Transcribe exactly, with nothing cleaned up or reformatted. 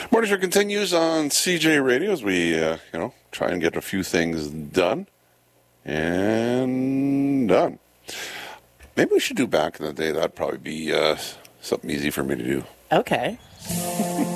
Morning Show continues on C J Radio as we, uh, you know, try and get a few things done and done. Maybe we should do back in the day. That'd probably be uh, something easy for me to do. Okay.